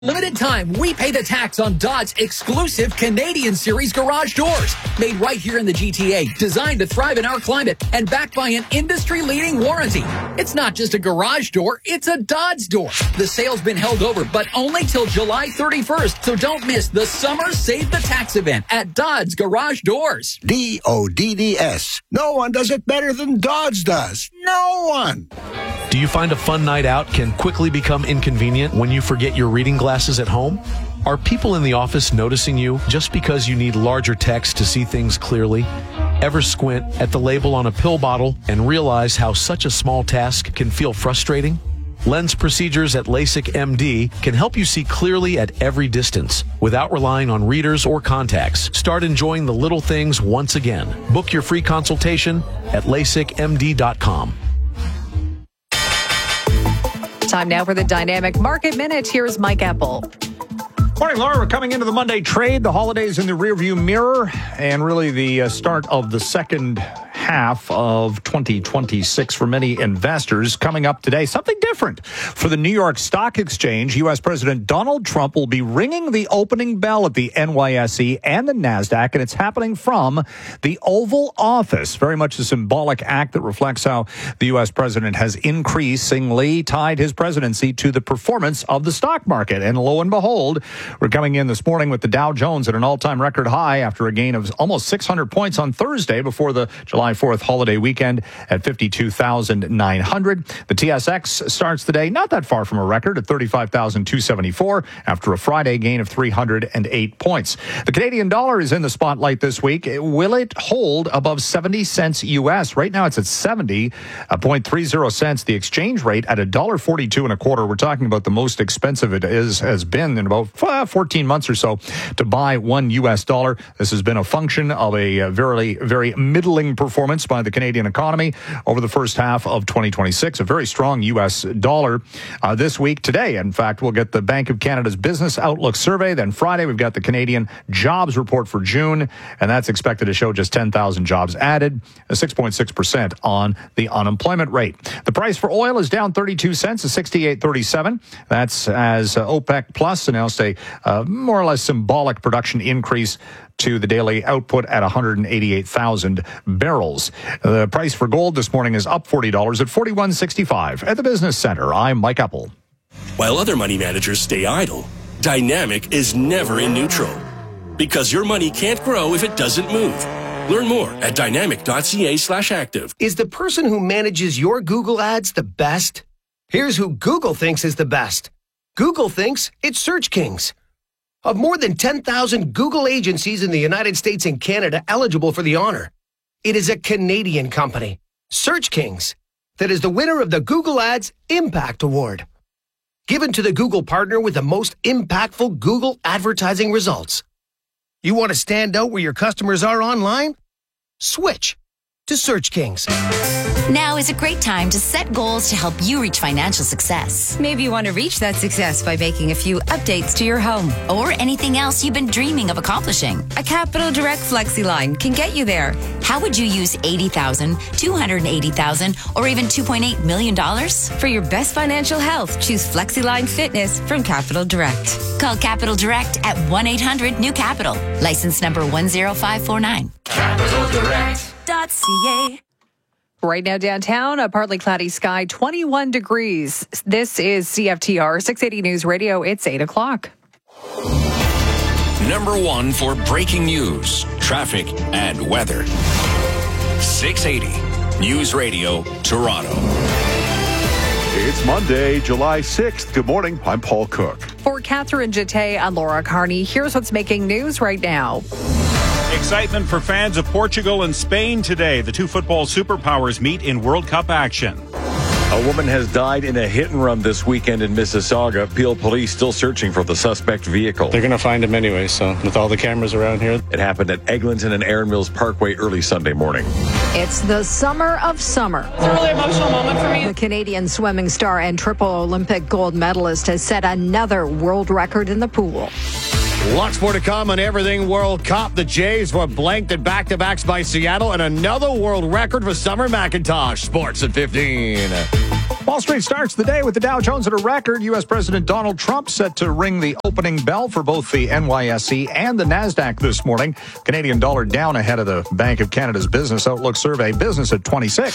Limited time, we pay the tax on Dodge exclusive Canadian Series garage doors. Made right here in the GTA, designed to thrive in our climate, and backed by an industry-leading warranty. It's not just a garage door, it's a Dodge door. The sale's been held over, but only till July 31st, so don't miss the Summer Save the Tax event at Dodge Garage Doors. DODDS. No one does it better than Dodge does. No one. Do you find a fun night out can quickly become inconvenient when you forget your reading glasses at home? Are people in the office noticing you just because you need larger text to see things clearly? Ever squint at the label on a pill bottle and realize how such a small task can feel frustrating? Lens procedures at LASIK MD can help you see clearly at every distance without relying on readers or contacts. Start enjoying the little things once again. Book your free consultation at LASIKMD.com. Time now for the Dynamic Market Minute. Here's Mike Apple. Morning, Laura. We're coming into the Monday trade. The holidays in the rearview mirror, and really the start of the second half of 2026 for many investors. Coming up today, something different. For the New York Stock Exchange, U.S. President Donald Trump will be ringing the opening bell at the NYSE and the NASDAQ, and it's happening from the Oval Office. Very much a symbolic act that reflects how the U.S. president has increasingly tied his presidency to the performance of the stock market. And lo and behold, we're coming in this morning with the Dow Jones at an all-time record high after a gain of almost 600 points on Thursday before the July 4th holiday weekend at 52,900. The TSX starts the day not that far from a record at 35,274 after a Friday gain of 308 points. The Canadian dollar is in the spotlight this week. Will it hold above 70 cents U.S.? Right now it's at 70.30 cents. The exchange rate at $1.42 and a quarter. We're talking about the most expensive it has been in about 14 months or so to buy $1 U.S. dollar. This has been a function of a very, very middling performance by the Canadian economy over the first half of 2026. A very strong U.S. dollar this week. Today, in fact, we'll get the Bank of Canada's Business Outlook survey. Then Friday, we've got the Canadian jobs report for June, and that's expected to show just 10,000 jobs added, a 6.6% on the unemployment rate. The price for oil is down 32 cents to 68.37. That's as OPEC Plus announced a more or less symbolic production increase to the daily output at 188,000 barrels. The price for gold this morning is up $40 at $41.65. At the Business Center, I'm Mike Apple. While other money managers stay idle, Dynamic is never in neutral. Because your money can't grow if it doesn't move. Learn more at dynamic.ca/active. Is the person who manages your Google ads the best? Here's who Google thinks is the best. Google thinks it's Search Kings. Of more than 10,000 Google agencies in the United States and Canada eligible for the honor, it is a Canadian company, Search Kings, that is the winner of the Google Ads Impact Award, given to the Google partner with the most impactful Google advertising results. You want to stand out where your customers are online? Switch to Search Kings. Now is a great time to set goals to help you reach financial success. Maybe you want to reach that success by making a few updates to your home. Or anything else you've been dreaming of accomplishing. A Capital Direct FlexiLine can get you there. How would you use $80,000, $280,000, or even $2.8 million? For your best financial health, choose FlexiLine Fitness from Capital Direct. Call Capital Direct at 1-800-NEW-CAPITAL. License number 10549. CapitalDirect.ca. Right now downtown, a partly cloudy sky, 21 degrees. This is CFTR 680 News Radio. It's 8 o'clock. Number one for breaking news, traffic, and weather. 680 News Radio, Toronto. It's Monday, July 6th. Good morning. I'm Paul Cook. For Catherine Jete and Laura Carney, here's what's making news right now. Excitement for fans of Portugal and Spain today. The two football superpowers meet in World Cup action. A woman has died in a hit-and-run this weekend in Mississauga. Peel police still searching for the suspect vehicle. They're going to find him anyway, so with all the cameras around here. It happened at Eglinton and Erin Mills Parkway early Sunday morning. It's the summer of summer. It's a really emotional moment for me. The Canadian swimming star and triple Olympic gold medalist has set another world record in the pool. Lots more to come on Everything World Cup. The Jays were blanked at back-to-backs by Seattle, and another world record for Summer McIntosh. Sports at 15. Wall Street starts the day with the Dow Jones at a record. U.S. President Donald Trump set to ring the opening bell for both the NYSE and the NASDAQ this morning. Canadian dollar down ahead of the Bank of Canada's Business Outlook survey. Business at 26.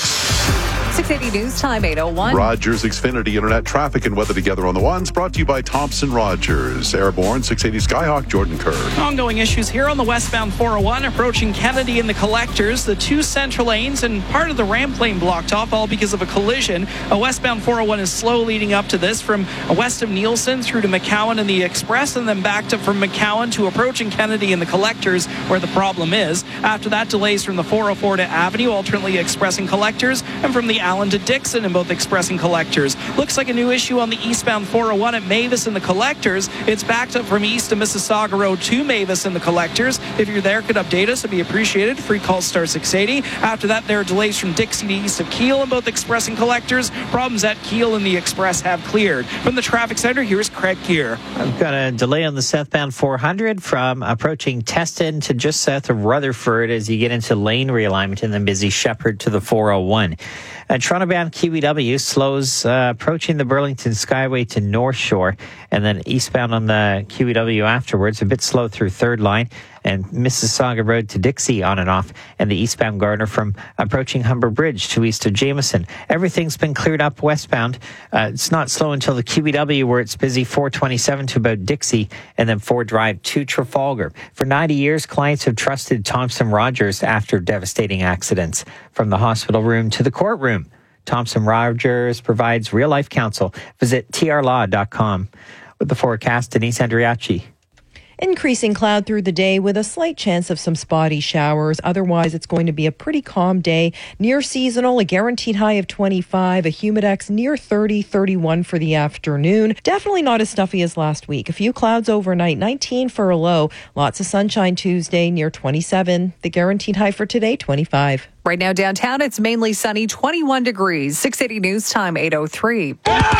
680 News Time, 8:01. Rogers Xfinity Internet traffic and weather together on the ones. Brought to you by Thompson Rogers. Airborne 680 Skyhawk, Jordan Kerr. Ongoing issues here on the westbound 401 approaching Kennedy and the Collectors. The two central lanes and part of the ramp lane blocked off, all because of a collision. A westbound 401 is slow leading up to this from west of Nielsen through to McCowan and the Express, and then backed up from McCowan to approaching Kennedy and the Collectors, where the problem is. After that, delays from the 404 to Avenue, alternately Express and Collectors, and from the Allen to Dixon in both Express and Collectors. Looks like a new issue on the eastbound 401 at Mavis and the Collectors. It's backed up from east of Mississauga Road to Mavis and the Collectors. If you're there, could update us. It'd be appreciated. Free call star 680. After that, there are delays from Dixie to east of Kiel in both Express and Collectors. Problems at Kiel and the Express have cleared. From the traffic center, here's Craig Gear. I've got a delay on the southbound 400 from approaching Teston to just south of Rutherford as you get into lane realignment, and then busy Shepherd to the 401. Toronto-bound QEW slows approaching the Burlington Skyway to North Shore, and then eastbound on the QEW afterwards, a bit slow through Third Line, and Mississauga Road to Dixie on and off, and the eastbound Gardner from approaching Humber Bridge to east of Jameson. Everything's been cleared up westbound. It's not slow until the QEW, where it's busy 427 to about Dixie, and then Ford Drive to Trafalgar. For 90 years, clients have trusted Thompson Rogers after devastating accidents. From the hospital room to the courtroom, Thompson Rogers provides real-life counsel. Visit trlaw.com. With the forecast, Denise Andriachi. Increasing cloud through the day with a slight chance of some spotty showers. Otherwise, it's going to be a pretty calm day. Near seasonal, a guaranteed high of 25, a humidex near 30, 31 for the afternoon. Definitely not as stuffy as last week. A few clouds overnight, 19 for a low. Lots of sunshine Tuesday near 27. The guaranteed high for today, 25. Right now downtown, it's mainly sunny, 21 degrees. 680 News Time, 8:03.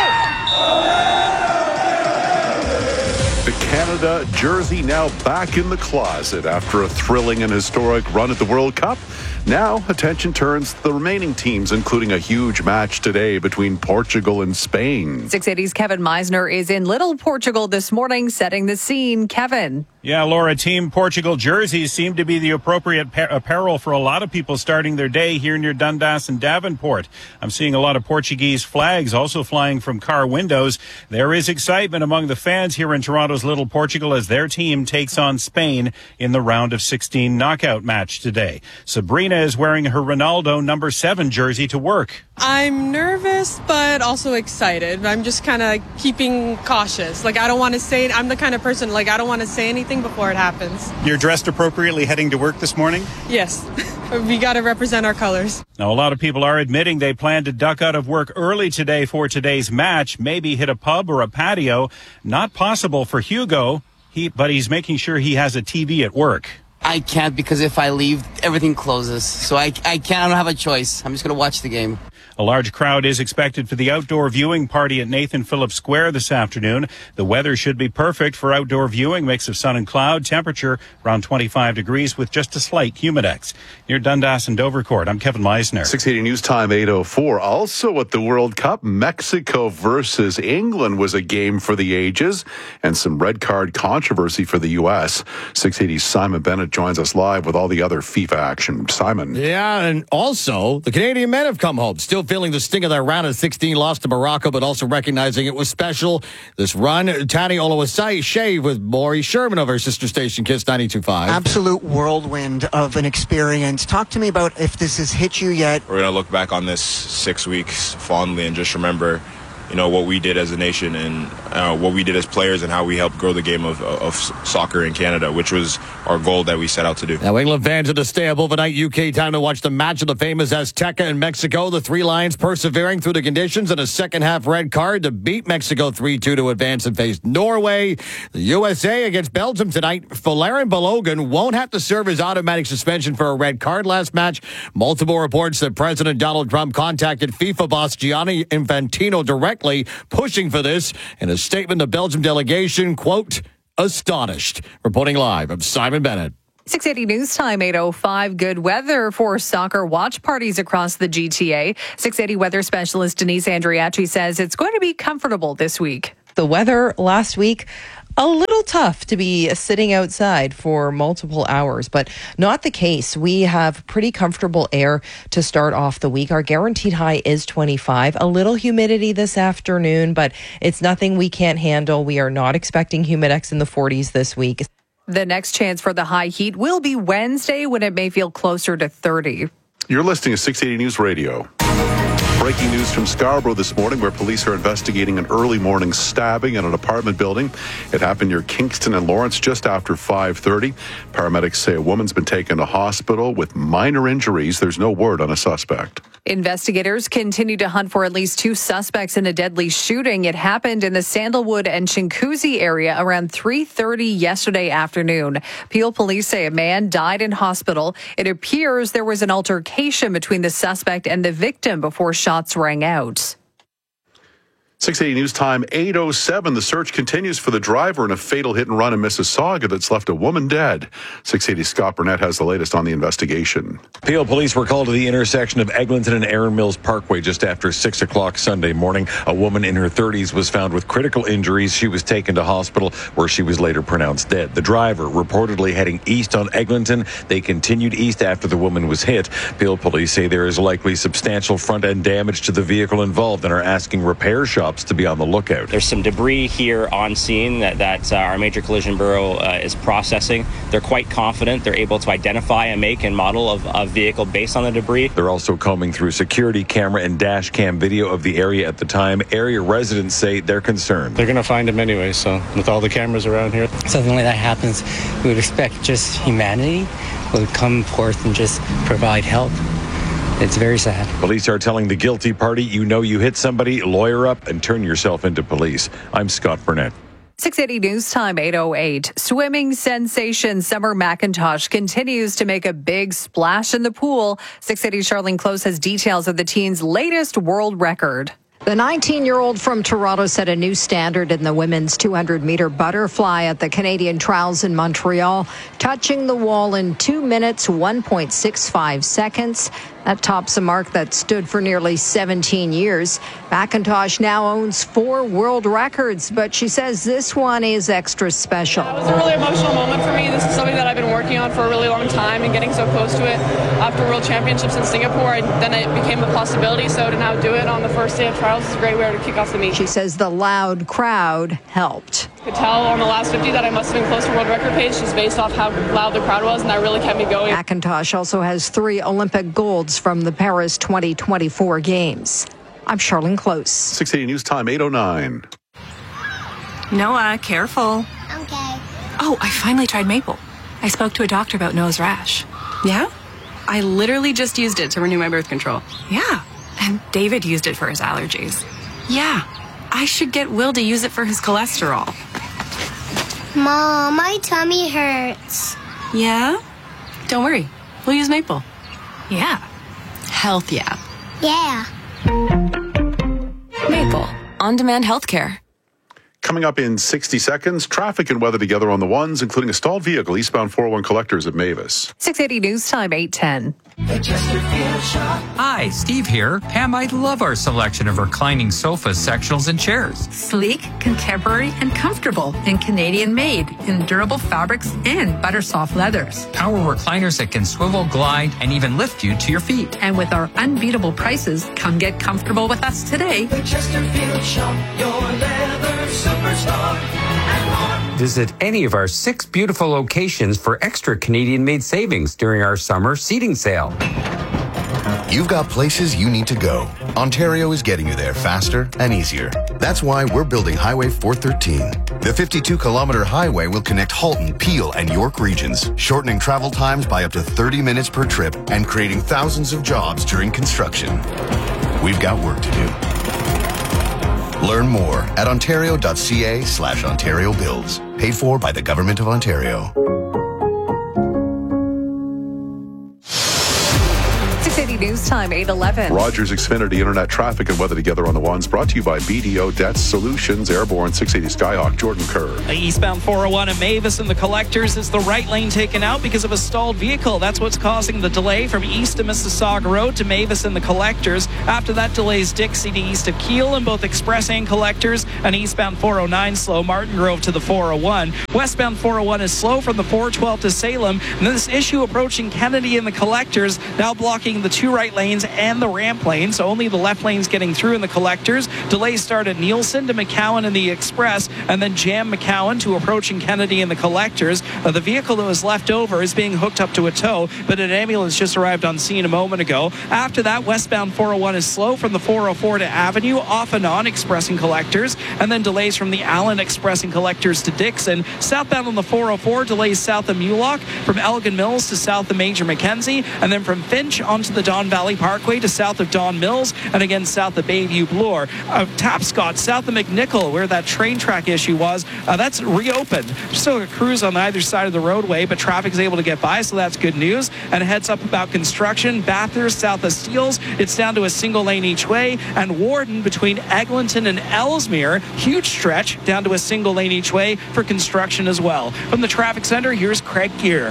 The Canada jersey now back in the closet after a thrilling and historic run at the World Cup. Now, attention turns to the remaining teams, including a huge match today between Portugal and Spain. 680's Kevin Meisner is in Little Portugal this morning, setting the scene. Kevin. Yeah, Laura, Team Portugal jerseys seem to be the appropriate apparel for a lot of people starting their day here near Dundas and Davenport. I'm seeing a lot of Portuguese flags also flying from car windows. There is excitement among the fans here in Toronto's Little Portugal as their team takes on Spain in the round of 16 knockout match today. Sabrina is wearing her Ronaldo number 7 jersey to work. I'm nervous, but also excited. I'm just kind of keeping cautious. I don't want to say, I'm the kind of person, I don't want to say anything before it happens. You're dressed appropriately heading to work this morning? Yes. We got to represent our colors. Now, a lot of people are admitting they plan to duck out of work early today for today's match, maybe hit a pub or a patio. Not possible for Hugo, but he's making sure he has a TV at work. I can't, because if I leave, everything closes. So I can't. I don't have a choice. I'm just going to watch the game. A large crowd is expected for the outdoor viewing party at Nathan Phillips Square this afternoon. The weather should be perfect for outdoor viewing. Mix of sun and cloud. Temperature around 25 degrees with just a slight humidex. Near Dundas and Dovercourt, I'm Kevin Meisner. 680 News Time, 8:04. Also at the World Cup, Mexico versus England was a game for the ages, and some red card controversy for the U.S. 680's Simon Bennett joins us live with all the other FIFA action. Simon. Yeah, and also the Canadian men have come home, still feeling the sting of their round of 16 loss to Morocco, but also recognizing it was special. This run, Tani Oluwaseyi with Maury Sherman of her sister station Kiss 92.5. Absolute whirlwind of an experience. Talk to me about if this has hit you yet. We're going to look back on this 6 weeks fondly and just remember, what we did as a nation and what we did as players and how we helped grow the game of soccer in Canada, which was our goal that we set out to do. Now, England fans at the stay up overnight UK time to watch the match of the famous Azteca in Mexico. The Three Lions persevering through the conditions and a second-half red card to beat Mexico 3-2 to advance and face Norway. The USA against Belgium tonight. Valerian Balogun won't have to serve his automatic suspension for a red card last match. Multiple reports that President Donald Trump contacted FIFA boss Gianni Infantino directly, pushing for this. In a statement, the Belgium delegation, quote, astonished. Reporting live, I'm Simon Bennett. 680 News Time, 8:05. Good weather for soccer watch parties across the GTA. 680 weather specialist Denise Andriachi says it's going to be comfortable this week. The weather last week, a little tough to be sitting outside for multiple hours, but not the case. We have pretty comfortable air to start off the week. Our guaranteed high is 25. A little humidity this afternoon, but it's nothing we can't handle. We are not expecting humidex in the 40s this week. The next chance for the high heat will be Wednesday when it may feel closer to 30. You're listening to 680 News Radio. Breaking news from Scarborough this morning, where police are investigating an early morning stabbing in an apartment building. It happened near Kingston and Lawrence just after 5:30. Paramedics say a woman's been taken to hospital with minor injuries. There's no word on a suspect. Investigators continue to hunt for at least 2 suspects in a deadly shooting. It happened in the Sandalwood and Chinguacousy area around 3:30 yesterday afternoon. Peel police say a man died in hospital. It appears there was an altercation between the suspect and the victim before shots rang out. 680 News Time, 8:07. The search continues for the driver in a fatal hit and run in Mississauga that's left a woman dead. 680 Scott Burnett has the latest on the investigation. Peel police were called to the intersection of Eglinton and Erin Mills Parkway just after 6 o'clock Sunday morning. A woman in her 30s was found with critical injuries. She was taken to hospital where she was later pronounced dead. The driver reportedly heading east on Eglinton. They continued east after the woman was hit. Peel police say there is likely substantial front-end damage to the vehicle involved and are asking repair shops to be on the lookout. There's some debris here on scene that our Major Collision Bureau is processing. They're quite confident they're able to identify a make and model of a vehicle based on the debris. They're also combing through security camera and dash cam video of the area at the time. Area residents say they're concerned. They're going to find him anyway, so with all the cameras around here. Something like that happens, we would expect just humanity would come forth and just provide help. It's very sad. Police are telling the guilty party, you know you hit somebody, lawyer up and turn yourself into police. I'm Scott Burnett. 680 News Time, 8:08. Swimming sensation Summer McIntosh continues to make a big splash in the pool. 680 Charlene Close has details of the teen's latest world record. The 19-year-old from Toronto set a new standard in the women's 200-meter butterfly at the Canadian Trials in Montreal, touching the wall in 2 minutes, 1.65 seconds. That tops a mark that stood for nearly 17 years. McIntosh now owns 4 world records, but she says this one is extra special. It was a really emotional moment for me. This is something that I've been working on for a really long time, and getting so close to it after World Championships in Singapore, then it became a possibility. So to now do it on the first day of trials is a great way to kick off the meet. She says the loud crowd helped. I could tell on the last 50 that I must have been close to world record pace just based off how loud the crowd was, and that really kept me going. McIntosh also has 3 Olympic golds from the Paris 2024 Games. I'm Charlene Close. 680 News Time, 8:09. Noah, careful. Okay. Oh, I finally tried maple. I spoke to a doctor about Noah's rash. Yeah? I literally just used it to renew my birth control. Yeah. And David used it for his allergies. Yeah. I should get Will to use it for his cholesterol. Mom, my tummy hurts. Yeah? Don't worry. We'll use maple. Yeah. Health, yeah. Yeah. Maple. On-demand healthcare. Coming up in 60 seconds, traffic and weather together on the ones, including a stalled vehicle eastbound 401 Collectors at Mavis. 680 News Time, 8:10. Hi, Steve here. Pam, I love our selection of reclining sofas, sectionals, and chairs. Sleek, contemporary, and comfortable, and Canadian made in durable fabrics and butter soft leathers. Our recliners that can swivel, glide, and even lift you to your feet. And with our unbeatable prices, come get comfortable with us today. The Chesterfield Shop, your leather superstar. Visit any of our 6 beautiful locations for extra Canadian-made savings during our summer seating sale. You've got places you need to go. Ontario is getting you there faster and easier. That's why we're building Highway 413. The 52-kilometer highway will connect Halton, Peel, and York regions, shortening travel times by up to 30 minutes per trip and creating thousands of jobs during construction. We've got work to do. Learn more at ontario.ca/Ontario Builds. Paid for by the Government of Ontario. 680 680 News Time, 8:11. Rogers Xfinity Internet traffic and weather together on the ones brought to you by BDO Debt Solutions. Airborne 680 Skyhawk, Jordan Kerr. Eastbound 401 at Mavis in the collectors is the right lane taken out because of a stalled vehicle. That's what's causing the delay from east of Mississauga Road to Mavis in the collectors. After that delays Dixie to east of Kiel in both express and collectors, and eastbound 409 slow Martin Grove to the 401. Westbound 401 is slow from the 412 to Salem, and this issue approaching Kennedy in the collectors now blocking the two right lanes and the ramp lane, so only the left lane's getting through in the collectors. Delays start at Nielsen to McCowan in the express, and then jam McCowan to approaching Kennedy in the collectors. The vehicle that was left over is being hooked up to a tow, but an ambulance just arrived on scene a moment ago. After that, westbound 401 is slow from the 404 to Avenue, off and on express and collectors, and then delays from the Allen express and collectors to Dixon. Southbound on the 404, delays south of Mulock from Elgin Mills to south of Major Mackenzie, and then from Finch onto the Don Valley Parkway to south of Don Mills, and again south of Bayview Bloor. Tapscott, south of McNichol, where that train track issue was, that's reopened. Still a cruise on either side of the roadway, but traffic is able to get by, so that's good news. And heads up about construction. Bathurst, south of Steeles, it's down to a single lane each way, and Warden between Eglinton and Ellesmere, huge stretch, down to a single lane each way for construction as well. From the traffic center, here's Craig Gear.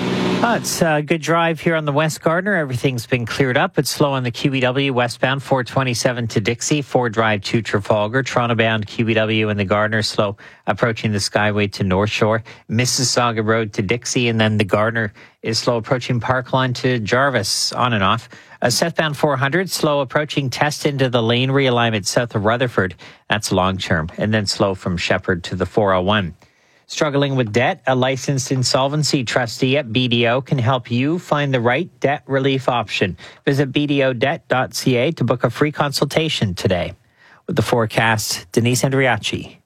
It's a good drive here on the West Gardiner. Everything's been cleared up. It's slow on the QEW westbound 427 to Dixie, 4 Drive to Trafalgar. Toronto bound QEW and the Gardiner slow approaching the Skyway to North Shore. Mississauga Road to Dixie, and then the Gardiner is slow approaching Parkline to Jarvis, on and off. Southbound 400, slow approaching Test into the lane realignment south of Rutherford. That's long term. And then slow from Shepherd to the 401. Struggling with debt? A licensed insolvency trustee at BDO can help you find the right debt relief option. Visit bdodebt.ca to book a free consultation today. With the forecast, Denise Andriachi.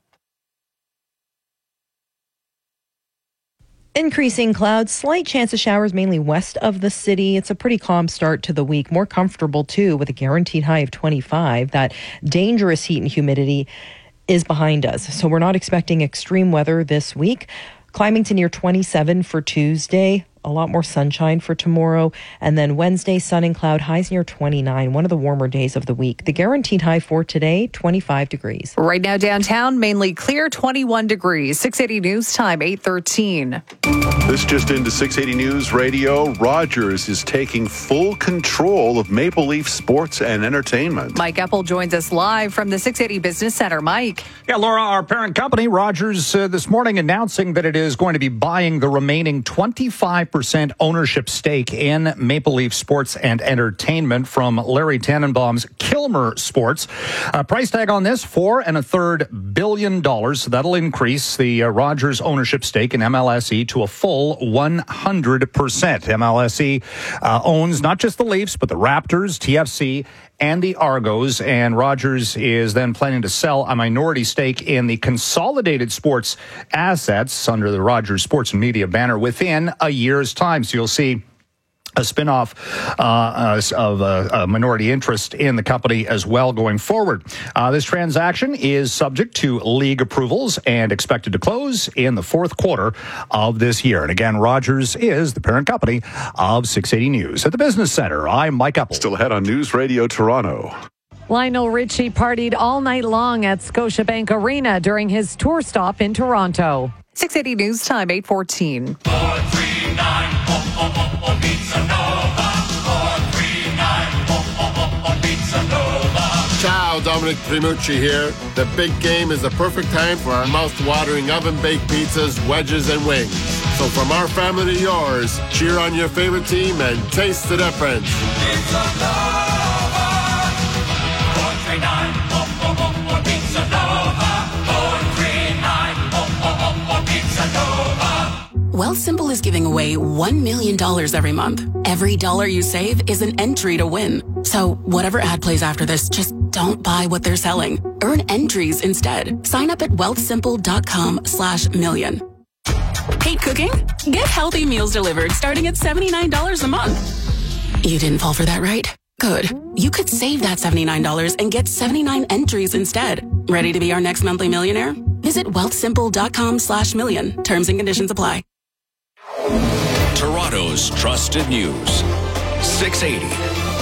Increasing clouds, slight chance of showers mainly west of the city. It's a pretty calm start to the week. More comfortable, too, with a guaranteed high of 25. That dangerous heat and humidity is behind us. So we're not expecting extreme weather this week. Climbing to near 27 for Tuesday. A lot more sunshine for tomorrow. And then Wednesday, sun and cloud, highs near 29, one of the warmer days of the week. The guaranteed high for today, 25 degrees. Right now downtown, mainly clear, 21 degrees. 680 News Time, 8:13. This just into 680 News Radio. Rogers is taking full control of Maple Leaf sports and entertainment. Mike Eppel joins us live from the 680 Business Center. Mike. Yeah, Laura, our parent company, Rogers, this morning announcing that it is going to be buying the remaining 25% ownership stake in Maple Leaf Sports and Entertainment from Larry Tannenbaum's Kilmer Sports. Price tag on this, $4.33 billion. So that'll increase the Rogers ownership stake in MLSE to a full 100%. MLSE owns not just the Leafs, but the Raptors, TFC, and the Argos, and Rogers is then planning to sell a minority stake in the Consolidated Sports assets under the Rogers Sports and Media banner within a year's time. So you'll see a spinoff of a minority interest in the company as well going forward. This transaction is subject to league approvals and expected to close in the fourth quarter of this year. And again, Rogers is the parent company of 680 News. At the Business Center, I'm Mike Eppel. Still ahead on News Radio Toronto. Lionel Richie partied all night long at Scotiabank Arena during his tour stop in Toronto. 680 News Time, 8:14. 439 Pizza Nova. 439 Pizza Nova. Ciao, Dominic Primucci here. The big game is the perfect time for our mouth-watering oven-baked pizzas, wedges, and wings. So from our family to yours, cheer on your favorite team and taste the difference. Pizza Nova. 439 Pizza Nova. 439 Pizza Nova. Wealthsimple is giving away $1 million every month. Every dollar you save is an entry to win. So whatever ad plays after this, just don't buy what they're selling. Earn entries instead. Sign up at wealthsimple.com/million. Hate cooking? Get healthy meals delivered starting at $79 a month. You didn't fall for that, right? Good. You could save that $79 and get 79 entries instead. Ready to be our next monthly millionaire? Visit wealthsimple.com/million. Terms and conditions apply. Toronto's trusted news. 680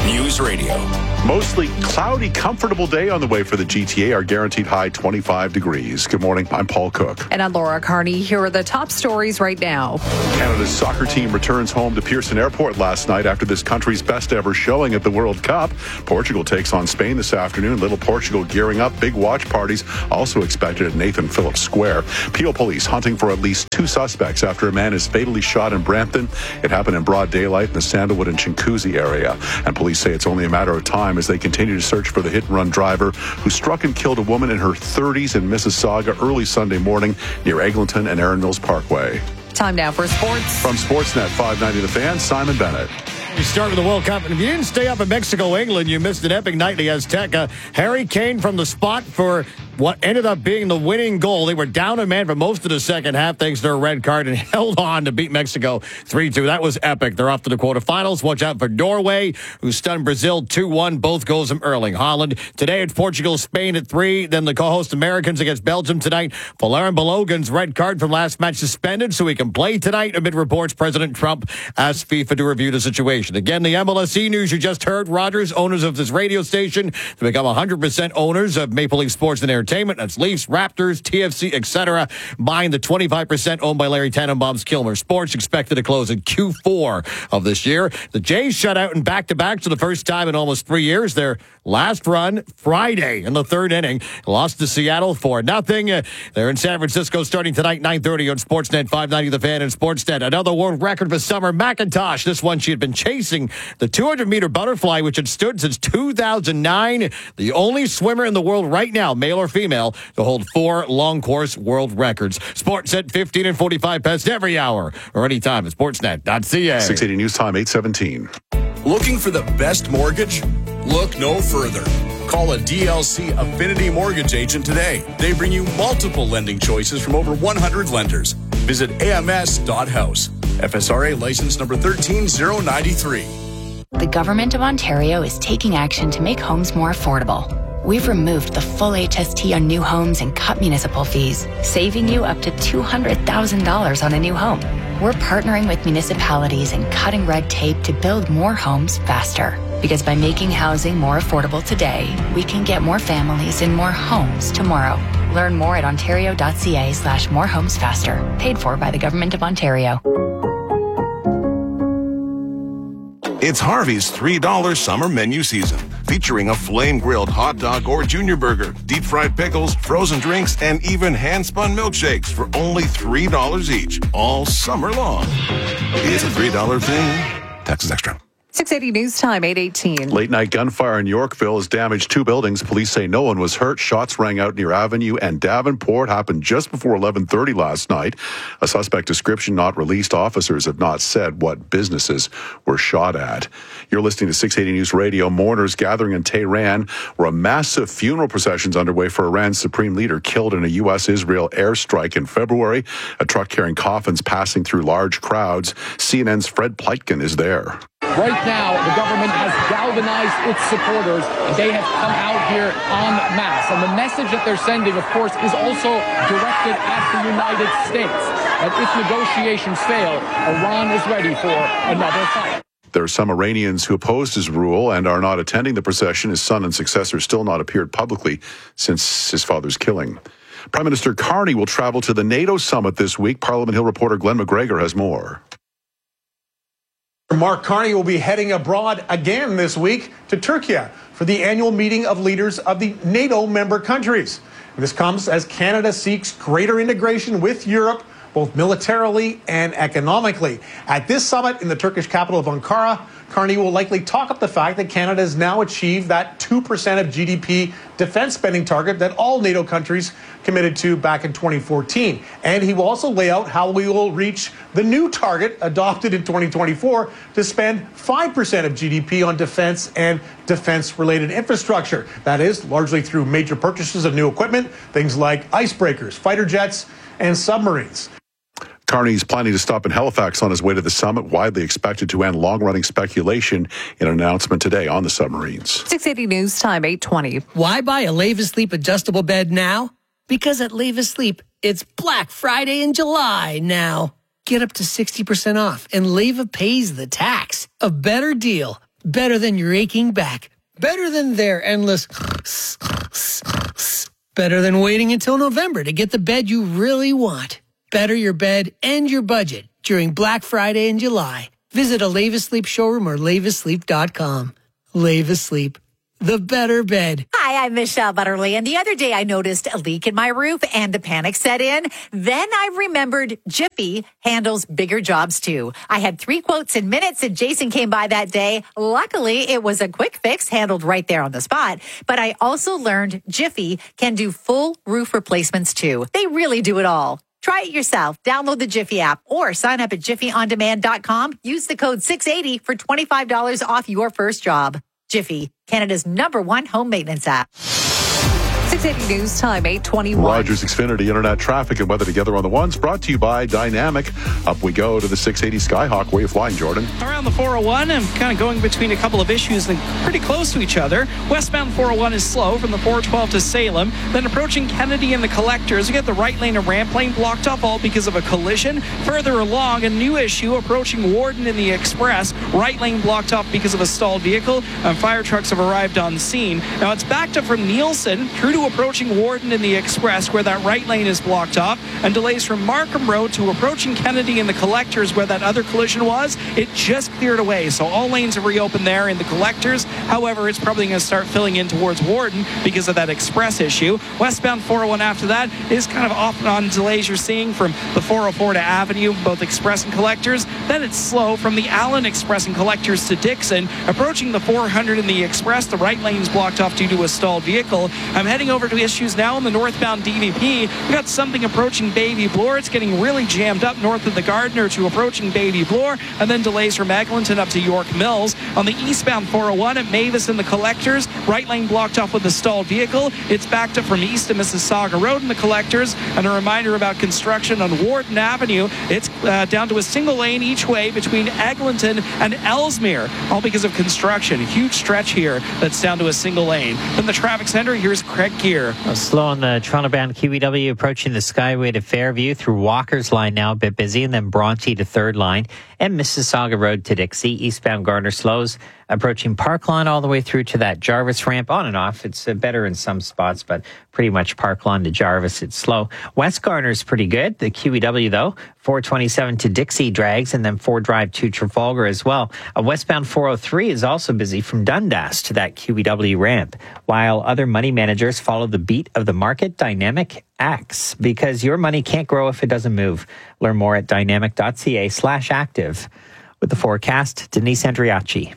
News Radio. Mostly cloudy, comfortable day on the way for the GTA. Our guaranteed high 25 degrees. Good morning. I'm Paul Cook. And I'm Laura Carney. Here are the top stories right now. Canada's soccer team returns home to Pearson Airport last night after this country's best ever showing at the World Cup. Portugal takes on Spain this afternoon. Little Portugal gearing up. Big watch parties also expected at Nathan Phillips Square. Peel police hunting for at least 2 suspects after a man is fatally shot in Brampton. It happened in broad daylight in the Sandalwood and Chincoosea area. And police say it's only a matter of time as they continue to search for the hit-and-run driver who struck and killed a woman in her 30s in Mississauga early Sunday morning near Eglinton and Erin Mills Parkway. Time now for sports. From Sportsnet 590 The Fan, Simon Bennett. We start with the World Cup, and if you didn't stay up in Mexico, England, you missed an epic night in the Azteca. Harry Kane from the spot for what ended up being the winning goal. They were down a man for most of the second half thanks to a red card and held on to beat Mexico 3-2. That was epic. They're off to the quarterfinals. Watch out for Norway, who stunned Brazil 2-1. Both goals from Erling Haaland. Today it's Portugal, Spain at 3. Then the co-host Americans against Belgium tonight. Valerian Balogun's red card from last match suspended so he can play tonight. Amid reports President Trump asked FIFA to review the situation. Again, the MLSE news you just heard. Rogers, owners of this radio station, to become 100% owners of Maple Leaf Sports and Entertainment. That's Leafs, Raptors, TFC, etc. Buying the 25% owned by Larry Tannenbaum's Kilmer Sports, expected to close in Q4 of this year. The Jays shut out in back-to-backs for the first time in almost 3 years. Their last run Friday in the third inning. Lost to Seattle 4-0. They're in San Francisco starting tonight, 9:30 on Sportsnet 590 The Fan and Sportsnet. Another world record for Summer McIntosh. This one she had been chasing the 200-meter butterfly, which had stood since 2009. The only swimmer in the world right now, male or female, to hold 4 long course world records. Sportsnet 15 and 45 past every hour or anytime at sportsnet.ca. 680 News Time, 8:17. Looking for the best mortgage? Look no further. Call a DLC Affinity Mortgage agent today. They bring you multiple lending choices from over 100 lenders. Visit ams.house. FSRA license number 13093. The Government of Ontario is taking action to make homes more affordable. We've removed the full HST on new homes and cut municipal fees, saving you up to $200,000 on a new home. We're partnering with municipalities and cutting red tape to build more homes faster. Because by making housing more affordable today, we can get more families in more homes tomorrow. Learn more at ontario.ca/morehomesfaster. Paid for by the Government of Ontario. It's Harvey's $3 summer menu season, featuring a flame-grilled hot dog or junior burger, deep-fried pickles, frozen drinks, and even hand-spun milkshakes for only $3 each, all summer long. It's a $3 thing. Taxes extra. 680 News Time, 8:18. Late night gunfire in Yorkville has damaged 2 buildings. Police say no one was hurt. Shots rang out near Avenue and Davenport. Happened just before 11:30 last night. A suspect description not released. Officers have not said what businesses were shot at. You're listening to 680 News Radio. Mourners gathering in Tehran, where a massive funeral procession is underway for Iran's supreme leader killed in a U.S.-Israel airstrike in February. A truck carrying coffins passing through large crowds. CNN's Fred Pleitgen is there. Right now, the government has galvanized its supporters, and they have come out here en masse. And the message that they're sending, of course, is also directed at the United States, that if negotiations fail, Iran is ready for another fight. There are some Iranians who opposed his rule and are not attending the procession. His son and successor still not appeared publicly since his father's killing. Prime Minister Carney will travel to the NATO summit this week. Parliament Hill reporter Glenn McGregor has more. Mark Carney will be heading abroad again this week to Turkey for the annual meeting of leaders of the NATO member countries. This comes as Canada seeks greater integration with Europe, both militarily and economically. At this summit in the Turkish capital of Ankara, Carney will likely talk up the fact that Canada has now achieved that 2% of GDP defense spending target that all NATO countries committed to back in 2014. And he will also lay out how we will reach the new target adopted in 2024 to spend 5% of GDP on defense and defense-related infrastructure. That is, largely through major purchases of new equipment, things like icebreakers, fighter jets, and submarines. Carney's planning to stop in Halifax on his way to the summit, widely expected to end long-running speculation in an announcement today on the submarines. 680 News Time, 8:20. Why buy a Leva Sleep adjustable bed now? Because at Leva Sleep, it's Black Friday in July now. Get up to 60% off, and Leva pays the tax. A better deal. better than your aching back, better than their endless, better than waiting until November to get the bed you really want. Better your bed and your budget during Black Friday in July. Visit a Levis Sleep showroom or levisleep.com. Levis Sleep, the better bed. Hi, I'm Michelle Butterly, and the other day I noticed a leak in my roof and the panic set in. Then I remembered Jiffy handles bigger jobs too. I had 3 quotes in minutes and Jason came by that day. Luckily, it was a quick fix handled right there on the spot. But I also learned Jiffy can do full roof replacements too. They really do it all. Try it yourself. Download the Jiffy app or sign up at jiffyondemand.com. Use the code 680 for $25 off your first job. Jiffy, Canada's #1 home maintenance app. 680 News Time, 8:21. Rogers Xfinity Internet traffic and weather together on the ones brought to you by Dynamic. Up we go to the 680 Skyhawk. Way of flying, Jordan. Around the 401, I'm kind of going between a couple of issues and pretty close to each other. Westbound 401 is slow from the 412 to Salem. Then approaching Kennedy and the Collectors, you get the right lane and ramp lane blocked up all because of a collision. Further along, a new issue approaching Warden in the Express. Right lane blocked up because of a stalled vehicle. Fire trucks have arrived on scene. Now it's backed up from Nielsen through to approaching Warden in the Express where that right lane is blocked off, and delays from Markham Road to approaching Kennedy and the Collectors where that other collision was. It just cleared away, so all lanes have reopened there in the Collectors. However, it's probably going to start filling in towards Warden because of that Express issue. Westbound 401 after that is kind of off and on delays you're seeing from the 404 to Avenue, both Express and Collectors. Then it's slow from the Allen Express and Collectors to Dixon. Approaching the 400 in the Express, the right lane's blocked off due to a stalled vehicle. I'm heading over to issues now in the northbound DVP. We got something approaching Baby Bloor. It's getting really jammed up north of the Gardner to approaching Baby Bloor, and then delays from Eglinton up to York Mills. On the eastbound 401 at Mavis and the Collectors, right lane blocked off with a stalled vehicle. It's backed up from east to Mississauga Road in the Collectors. And a reminder about construction on Warden Avenue. It's down to a single lane each way between Eglinton and Ellesmere, all because of construction. Huge stretch here that's down to a single lane. From the traffic center, here's Craig Keir. Slow on the Toronto-bound QEW approaching the Skyway to Fairview through Walker's Line now a bit busy, and then Bronte to Third Line and Mississauga Road to Dixie. Eastbound Gardner slows approaching Park Lawn all the way through to that Jarvis ramp on and off. It's better in some spots, but pretty much Park Lawn to Jarvis, it's slow. West Gardner's pretty good. The QEW, though, 427 to Dixie drags, and then 4 Drive to Trafalgar as well. Westbound 403 is also busy from Dundas to that QEW ramp, while other money managers follow the beat of the market. Dynamic acts because your money can't grow if it doesn't move. Learn more at dynamic.ca/active. With the forecast, Denise Andriachi.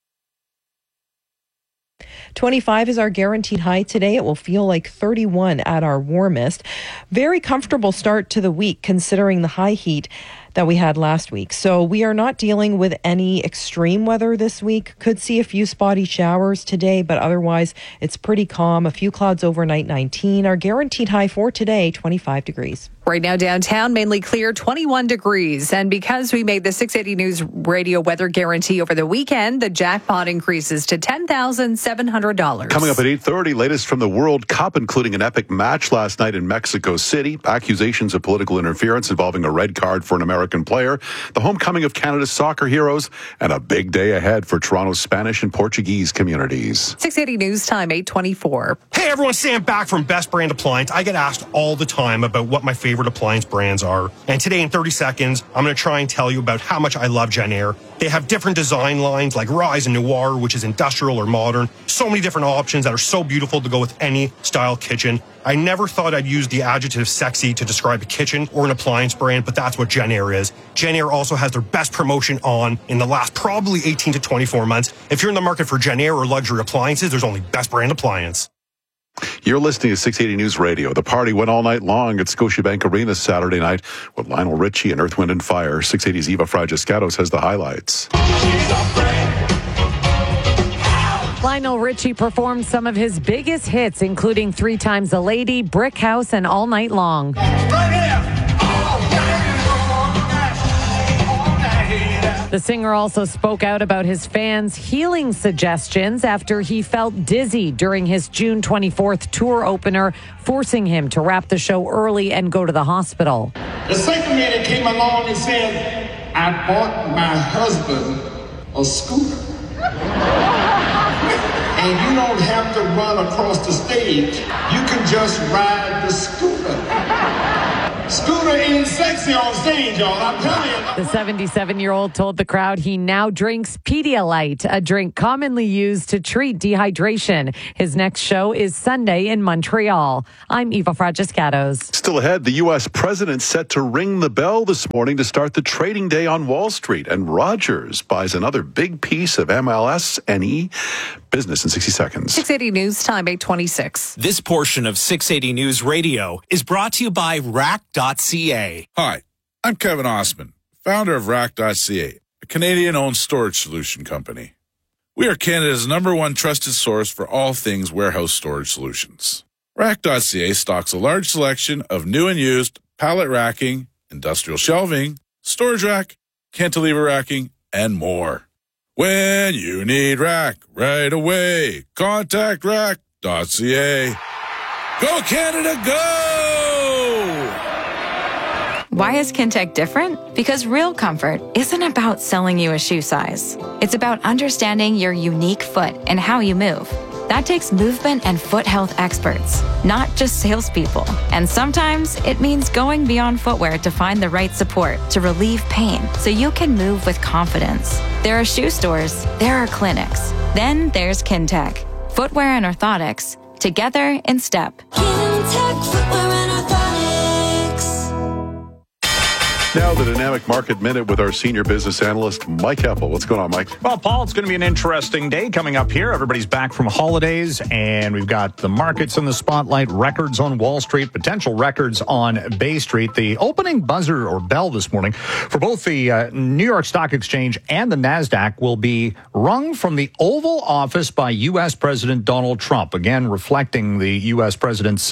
25 is our guaranteed high today. It will feel like 31 at our warmest. Very comfortable start to the week considering the high heat that we had last week. So we are not dealing with any extreme weather this week. Could see a few spotty showers today, but otherwise it's pretty calm. A few clouds overnight, 19. Our guaranteed high for today, 25 degrees. Right now downtown, mainly clear, 21 degrees. And because we made the 680 News Radio weather guarantee over the weekend, the jackpot increases to $10,700. Coming up at 8:30, latest from the World Cup, including an epic match last night in Mexico City, accusations of political interference involving a red card for an American player, the homecoming of Canada's soccer heroes, and a big day ahead for Toronto's Spanish and Portuguese communities. 680 News Time, 8:24. Hey everyone, Sam back from Best Brand Appliance. I get asked all the time about what my favorite appliance brands are. And today in 30 seconds, I'm going to try and tell you about how much I love Genair. They have different design lines like Rise and Noir, which is industrial or modern. So many different options that are so beautiful to go with any style kitchen. I never thought I'd use the adjective sexy to describe a kitchen or an appliance brand, but that's what Genair is. Genair also has their best promotion on in the last probably 18 to 24 months. If you're in the market for Genair or luxury appliances, there's only Best Brand Appliance. You're listening to 680 News Radio. The party went all night long at Scotiabank Arena Saturday night with Lionel Richie and Earth, Wind and Fire. 680's Eva Fragiscatos has the highlights. Lionel Richie performed some of his biggest hits, including 3 Times a Lady, Brick House, and All Night Long. The singer also spoke out about his fans' healing suggestions after he felt dizzy during his June 24th tour opener, forcing him to wrap the show early and go to the hospital. The second man that came along and said, I bought my husband a scooter. And you don't have to run across the stage. You can just ride the scooter. Scooter ain't sexy on stage, y'all. I'm telling you. The 77-year-old told the crowd he now drinks Pedialyte, a drink commonly used to treat dehydration. His next show is Sunday in Montreal. I'm Eva Fragiscatos. Still ahead, the U.S. president set to ring the bell this morning to start the trading day on Wall Street. And Rogers buys another big piece of MLSNE. Business in 60 seconds. 680 News Time, 8:26. This portion of 680 News Radio is brought to you by Rack.ca. Hi, I'm Kevin Osman, founder of Rack.ca, a Canadian-owned storage solution company. We are Canada's #1 trusted source for all things warehouse storage solutions. Rack.ca stocks a large selection of new and used pallet racking, industrial shelving, storage rack, cantilever racking, and more. When you need rack right away, contact Rack.ca. Go Canada, go! Why is Kintec different? Because real comfort isn't about selling you a shoe size. It's about understanding your unique foot and how you move. That takes movement and foot health experts, not just salespeople. And sometimes it means going beyond footwear to find the right support to relieve pain so you can move with confidence. There are shoe stores, there are clinics. Then there's Kintec. Footwear and orthotics, together in step. Kintec Footwear and Orthotics. Now the Dynamic Market Minute with our senior business analyst, Mike Eppel. What's going on, Mike? Well, Paul, it's going to be an interesting day coming up here. Everybody's back from holidays, and we've got the markets in the spotlight, records on Wall Street, potential records on Bay Street. The opening buzzer or bell this morning for both the New York Stock Exchange and the NASDAQ will be rung from the Oval Office by U.S. President Donald Trump, again reflecting the U.S. President's,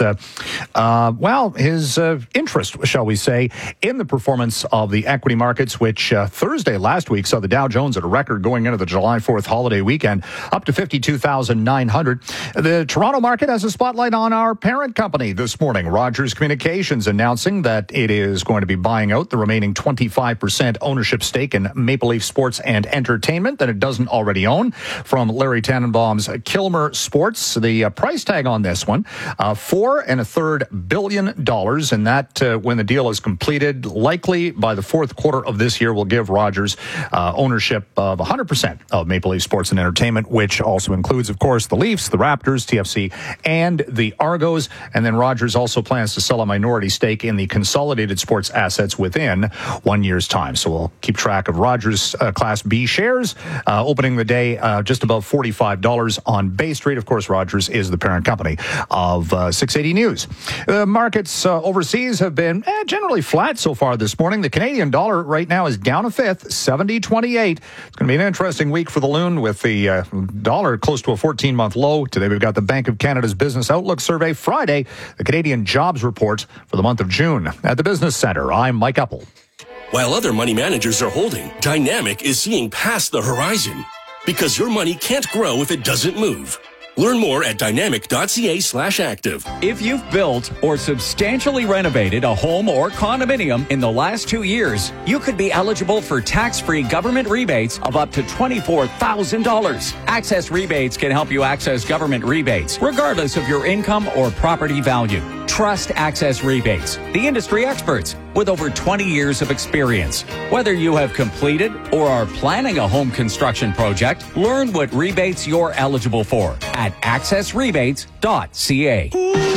his interest, shall we say, in the performance of the equity markets, which Thursday last week saw the Dow Jones at a record going into the July 4th holiday weekend, up to 52,900. The Toronto market has a spotlight on our parent company this morning, Rogers Communications, announcing that it is going to be buying out the remaining 25% ownership stake in Maple Leaf Sports and Entertainment that it doesn't already own from Larry Tannenbaum's Kilmer Sports. The price tag on this one, $4.33 billion, and that when the deal is completed, likely by the fourth quarter of this year, will give Rogers ownership of 100% of Maple Leaf Sports and Entertainment, which also includes, of course, the Leafs, the Raptors, TFC, and the Argos. And then Rogers also plans to sell a minority stake in the Consolidated Sports assets within 1 year's time. So we'll keep track of Rogers Class B shares, opening the day just above $45 on Bay Street. Of course, Rogers is the parent company of 680 News. The markets overseas have been generally flat so far this morning. The Canadian dollar right now is down a fifth, 70.28. It's going to be an interesting week for the loon with the dollar close to a 14-month low. Today we've got the Bank of Canada's Business Outlook Survey. Friday, the Canadian Jobs Report for the month of June. At the Business Center, I'm Mike Eppel. While other money managers are holding, Dynamic is seeing past the horizon. Because your money can't grow if it doesn't move. Learn more at dynamic.ca/active. If you've built or substantially renovated a home or condominium in the last 2 years, you could be eligible for tax-free government rebates of up to $24,000. Access Rebates can help you access government rebates, regardless of your income or property value. Trust Access Rebates, the industry experts with over 20 years of experience. Whether you have completed or are planning a home construction project, learn what rebates you're eligible for at accessrebates.ca.